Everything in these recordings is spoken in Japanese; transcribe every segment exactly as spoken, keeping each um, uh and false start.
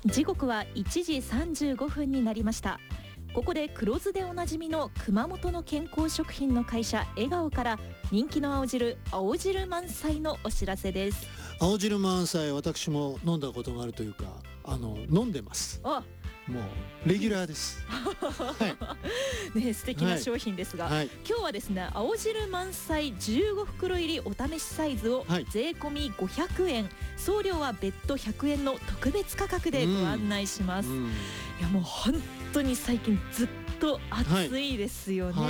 時刻はいちじさんじゅうごふんになりました。ここで黒酢でおなじみの熊本の健康食品の会社笑顔から人気の青汁青汁満載のお知らせです。 青汁満載、私も飲んだことがあるというか、あの飲んでます。 あ、 もうレギュラーです、はいね、素敵な商品ですが、はいはい、今日はですね青汁満載じゅうごふくろ入りお試しサイズを税込みごひゃくえん、はい、送料は別途ひゃくえんの特別価格でご案内します、うんうん、いやもう本当に最近ずっと暑いですよね、はいはい、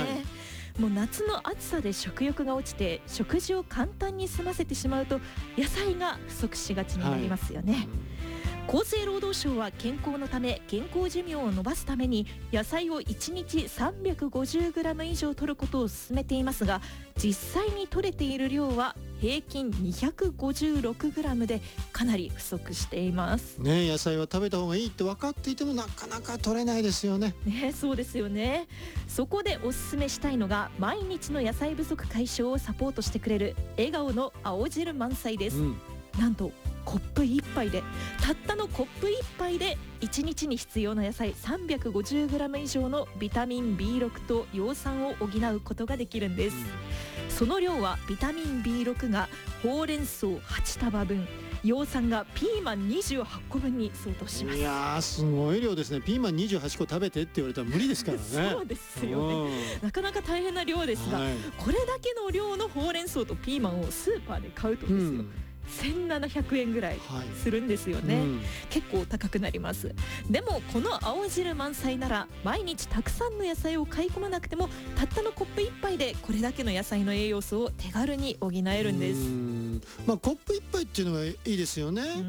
もう夏の暑さで食欲が落ちて食事を簡単に済ませてしまうと野菜が不足しがちになりますよね、はい、厚生労働省は健康のため健康寿命を延ばすために野菜をいちにち さんびゃくごじゅうグラム 以上摂ることを勧めていますが、実際に摂れている量は平均 にひゃくごじゅうろくグラム でかなり不足していますね。野菜は食べた方がいいって分かっていてもなかなか摂れないですよね。 ね、そうですよね。そこでおすすめしたいのが毎日の野菜不足解消をサポートしてくれる笑顔の青汁満載です、うん、なんとコップいっぱいでたったのコップいっぱいでいちにちに必要な野菜 さんびゃくごじゅうグラム 以上のビタミン ビーろく と葉酸を補うことができるんです、うん、その量はビタミン ビーろく がほうれん草はちたばぶん、葉酸がピーマンにじゅうはっこぶんに相当します。 いやーすごい量ですね。ピーマンにじゅうはっこ食べてって言われたら無理ですからねそうですよね、なかなか大変な量ですが、はい、これだけの量のほうれん草とピーマンをスーパーで買うとですよ、うん、せんななひゃくえんぐらいするんですよね、はい、うん、結構高くなります。でもこの青汁満載なら毎日たくさんの野菜を買い込まなくてもたったのコップいっぱいでこれだけの野菜の栄養素を手軽に補えるんです。 うん、まあ、コップいっぱいっていうのがいいですよね。うん、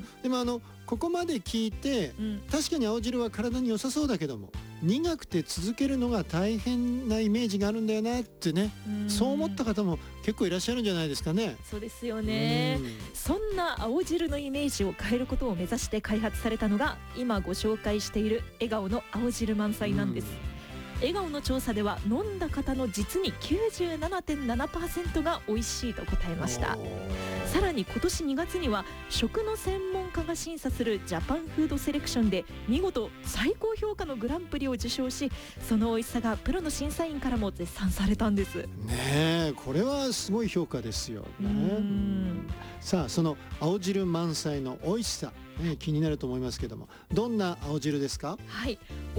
でもあのここまで聞いて、うん、確かに青汁は体に良さそうだけども苦くて続けるのが大変なイメージがあるんだよなってね、うん、そう思った方も結構いらっしゃるんじゃないですかね。 そうですよね、うん、そんな青汁のイメージを変えることを目指して開発されたのが今ご紹介している笑顔の青汁満載なんです、うん、笑顔の調査では飲んだ方の実に きゅうじゅうななてんななパーセント が美味しいと答えました。さらに今年にがつには食の専門家が審査するジャパンフードセレクションで見事最高評価のグランプリを受賞し、その美味しさがプロの審査員からも絶賛されたんですね。 え、これはすごい評価ですよね。うん、さあその青汁満載の美味しさ、ね、気になると思いますけども、どんな青汁ですか？ はい、